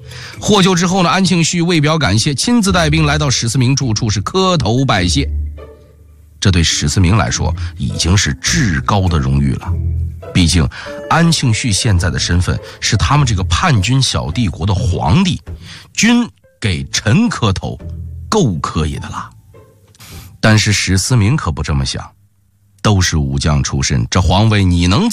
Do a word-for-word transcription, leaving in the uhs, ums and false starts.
获救之后呢，安庆绪为表感谢，亲自带兵来到史思明住处，是磕头拜谢。这对史思明来说已经是至高的荣誉了，毕竟安庆绪现在的身份是他们这个叛军小帝国的皇帝，君给臣磕头够可以的了。但是史思明可不这么想，都是武将出身，这皇位你能